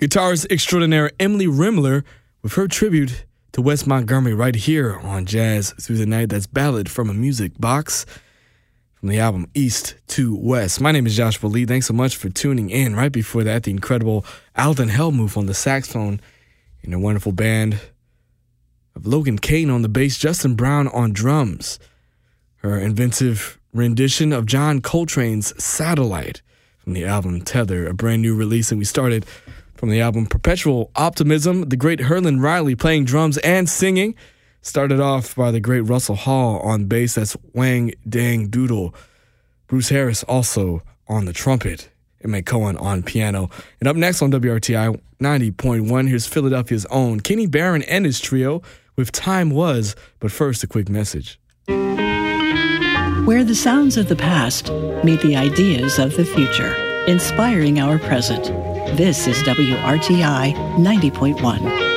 Guitarist extraordinaire Emily Rimler with her tribute to Wes Montgomery right here on Jazz Through the Night. That's Ballad from a Music Box from the album East to West. My name is Joshua Lee. Thanks so much for tuning in. Right before that, the incredible Alden Hellmuth on the saxophone and a wonderful band of Logan Kane on the bass, Justin Brown on drums. Her inventive rendition of John Coltrane's Satellite from the album Tether, a brand new release. And we started from the album Perpetual Optimism, the great Herlin Riley playing drums and singing. Started off by the great Russell Hall on bass. That's Wang Dang Doodle. Bruce Harris also on the trumpet. And Mick Cohen on piano. And up next on WRTI 90.1, here's Philadelphia's own Kenny Barron and his trio with Time Was. But first, a quick message. Where the sounds of the past meet the ideas of the future, inspiring our present. This is WRTI 90.1.